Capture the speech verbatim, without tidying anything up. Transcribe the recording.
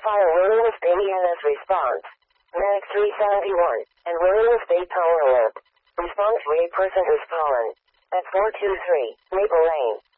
Identifier William State E M S response. Medic three seventy-one, and William State Power Alert. Response rate person who's fallen. At four two three, Maple Lane.